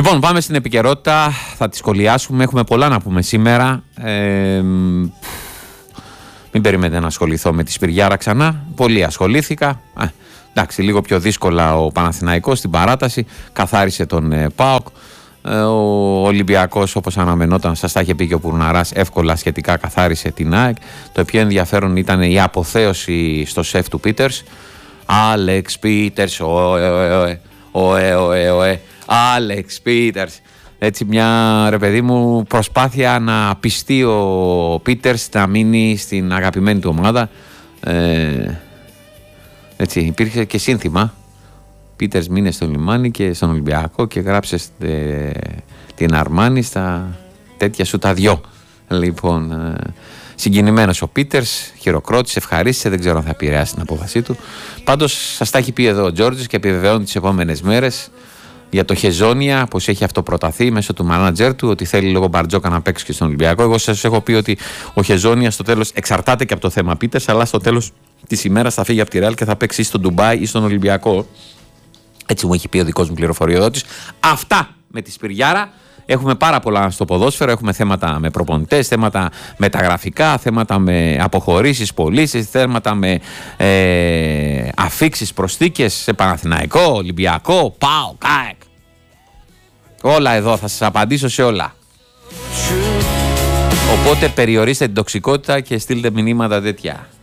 Λοιπόν, πάμε στην επικαιρότητα. Θα τη σχολιάσουμε. Έχουμε πολλά να πούμε σήμερα. Μην περιμένετε να ασχοληθώ με τη Σπυριάρα ξανά. Πολύ ασχολήθηκα. Εντάξει, λίγο πιο δύσκολα ο Παναθηναϊκός στην παράταση. Καθάρισε τον ΠΑΟΚ. Ο Ολυμπιακός, όπως αναμενόταν, σας τα είχε πει και ο Πουρναράς, εύκολα σχετικά καθάρισε την ΑΕΚ. Το πιο ενδιαφέρον ήταν η αποθέωση στο σεφ του Πίτερς. Άλεξ Πίτερς, Άλεξ Πίτερς. Έτσι μια, ρε παιδί μου, προσπάθεια να πιστεί ο Πίτερς να μείνει στην αγαπημένη του ομάδα. Έτσι, υπήρχε και σύνθημα. Πίτερς μείνε στο λιμάνι και στον Ολυμπιακό και γράψε την Αρμάνη στα τέτοια σου τα δυο. Λοιπόν, συγκινημένος ο Πίτερς, χειροκρότησε, ευχαρίστησε, δεν ξέρω αν θα επηρεάσει την απόφασή του. Πάντως σας τα έχει πει εδώ ο Τζόρτζης και επιβεβαιώνει τις επόμενες μέρες για το Χεζόνια, πως έχει αυτοπροταθεί μέσω του μάνατζερ του, ότι θέλει λόγω Μπαρτζόκα να παίξει και στον Ολυμπιακό. Εγώ σας έχω πει ότι ο Χεζόνια στο τέλος εξαρτάται και από το θέμα Πίτερς, αλλά στο τέλος της ημέρας θα φύγει από τη Ρεάλ και θα παίξει στο Ντουμπάι ή στον Ολυμπιακό. Έτσι μου έχει πει ο δικός μου πληροφοριοδότης. Αυτά με τη Σπυριάρα. Έχουμε πάρα πολλά στο ποδόσφαιρο. Έχουμε θέματα με προπονητές, θέματα με τα γραφικά, θέματα με αποχωρήσεις, πωλήσεις, θέματα με αφίξεις, προσθήκες σε Παναθηναϊκό, Ολυμπιακό, ΠΑΟΚ, ΑΕΚ. Όλα εδώ, θα σας απαντήσω σε όλα. Οπότε περιορίστε την τοξικότητα και στείλτε μηνύματα τέτοια.